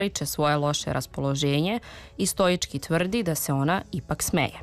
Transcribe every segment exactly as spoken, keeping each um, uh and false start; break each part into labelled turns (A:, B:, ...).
A: ignoriše svoje loše raspoloženje i stoički tvrdi da se ona ipak smeje.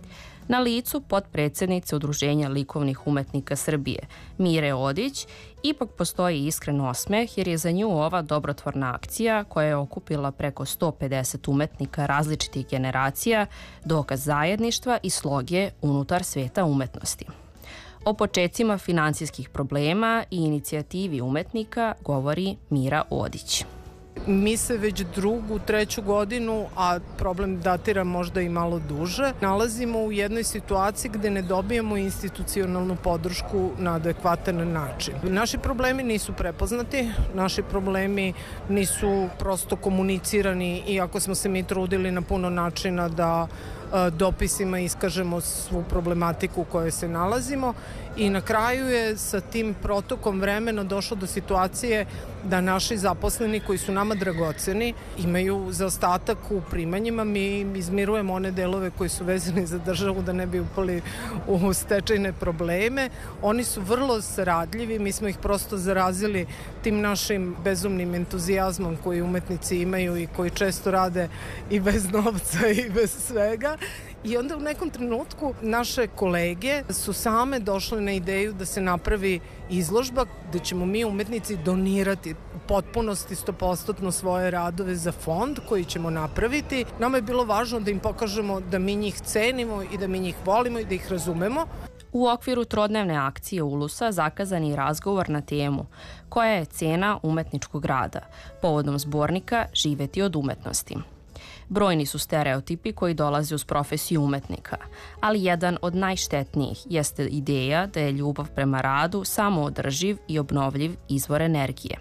A: Na licu potpredsednice Udruženja likovnih umetnika Srbije, Mire Odić, ipak postoji iskren osmeh jer je za nju ova dobrotvorna akcija, koja je okupila preko sto pedeset umetnika različitih generacija, dokaz zajedništva i sloge unutar sveta umetnosti. O počecima finansijskih problema i inicijativi umetnika govori Mira Odić.
B: Mi se već drugu, treću godinu, a problem datira možda i malo duže, nalazimo u jednoj situaciji gde ne dobijemo institucionalnu podršku na adekvatan način. Naši problemi nisu prepoznati, naši problemi nisu prosto komunicirani, iako smo se mi trudili na puno načina da dopisima iskažemo svu problematiku u kojoj se nalazimo i na kraju je sa tim protokom vremena došlo do situacije da naši zaposleni koji su nama dragoceni imaju zaostatak u primanjima. Mi izmirujemo one delove koji su vezani za državu da ne bi upali u stečajne probleme. Oni su vrlo saradljivi, mi smo ih prosto zarazili tim našim bezumnim entuzijazmom koji umetnici imaju i koji često rade i bez novca i bez svega. I onda u nekom trenutku naše kolege su same došle na ideju da se napravi izložba gde ćemo mi umetnici donirati u potpunosti sto posto svoje radove za fond koji ćemo napraviti. Nama je bilo važno da im pokažemo da mi njih cenimo i da mi njih volimo i da ih razumemo.
A: U okviru trodnevne akcije Ulusa zakazan je razgovor na temu koja je cena umetničkog rada, povodom zbornika Živeti od umetnosti. Brojni su stereotipi koji dolaze uz profesiju umetnika, ali jedan od najštetnijih jeste ideja da je ljubav prema radu samoodrživ i obnovljiv izvor energije.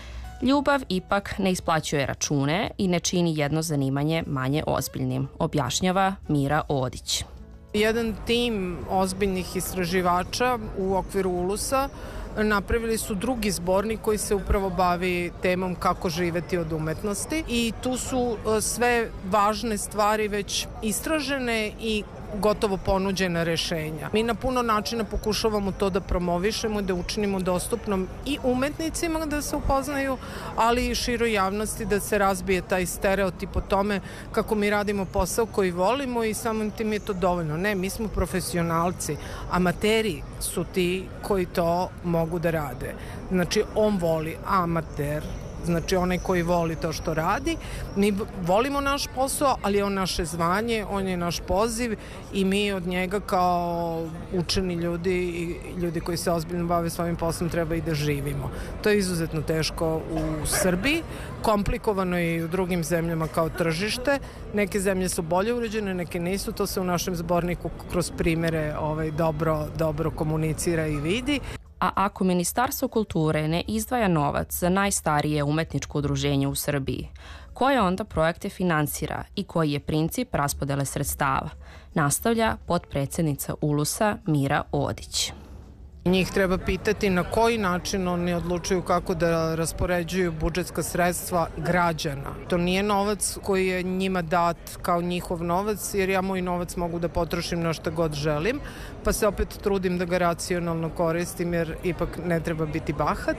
A: Ljubav ipak ne isplaćuje račune i ne čini jedno zanimanje manje ozbiljnim, objašnjava Mira Odić.
B: Jedan tim ozbiljnih istraživača u okviru Ulusa napravili su drugi zbornik koji se upravo bavi temom kako živeti od umetnosti i tu su sve važne stvari već istražene i gotovo ponuđena rešenja. Mi na puno načina pokušavamo to da promovišemo, da učinimo dostupnom i umetnicima da se upoznaju, ali i široj javnosti da se razbije taj stereotip o tome kako mi radimo posao koji volimo i samim tim je to dovoljno. Ne, mi smo profesionalci, amateri su ti koji to mogu da rade. Znači, on voli amater, znači onaj koji voli to što radi. Mi volimo naš posao, ali je on naše zvanje, on je naš poziv i mi od njega kao učeni ljudi i ljudi koji se ozbiljno bave svojim poslom treba i da živimo. To je izuzetno teško u Srbiji, komplikovano je i u drugim zemljama kao tržište. Neke zemlje su bolje uređene, neke nisu, to se u našem zborniku kroz primere ovaj, dobro, dobro komunicira i vidi.
A: A ako Ministarstvo kulture ne izdvaja novac za najstarije umetničko udruženje u Srbiji, koje onda projekte finansira i koji je princip raspodele sredstava, nastavlja potpredsednica Ulusa Mira Odić.
B: Njih treba pitati na koji način oni odlučuju kako da raspoređuju budžetska sredstva građana. To nije novac koji je njima dat kao njihov novac, jer ja moj novac mogu da potrošim na šta god želim, pa se opet trudim da ga racionalno koristim, jer ipak ne treba biti bahat.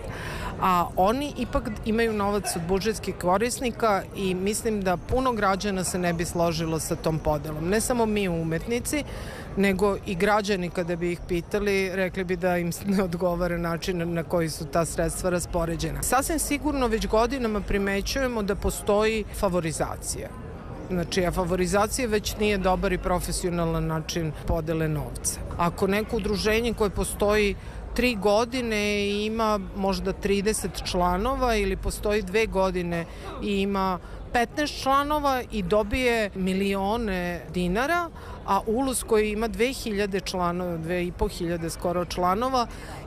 B: A oni ipak imaju novac od budžetskih korisnika i mislim da puno građana se ne bi složilo sa tom podelom. Ne samo mi umetnici, nego i građani kada bi ih pitali, rekli bi da im ne odgovara način na koji su ta sredstva raspoređena. Sasvim sigurno već godinama primećujemo da postoji favorizacija. Znači, a favorizacija već nije dobar i profesionalan način podele novca. Ako neko udruženje koje postoji tri godine i ima možda trideset članova ili postoji dve godine i ima petnaest članova i dobije milione dinara, a Ulus koji ima dve hiljade članova, dve i po hiljade skoro članova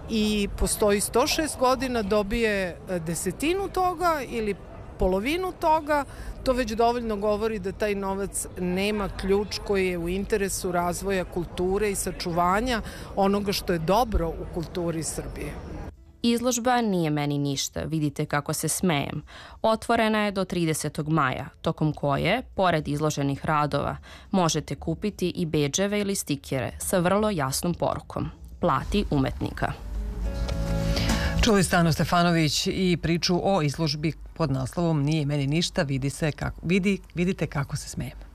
B: i postoji sto šest godina dobije desetinu toga ili polovinu toga, to već dovoljno govori da taj novac nema ključ koji je u interesu razvoja kulture i sačuvanja onoga što je dobro u kulturi Srbije.
A: Izložba Nije meni ništa, vidite kako se smejem. Otvorena je do tridesetog maja, tokom koje, pored izloženih radova, možete kupiti i bedževe ili stikere sa vrlo jasnom porukom. Plati umetnika.
C: Čuli ste Anu Stefanović i priču o izložbi pod naslovom Nije meni ništa, vidi se kako, vidi, vidite kako se smejem.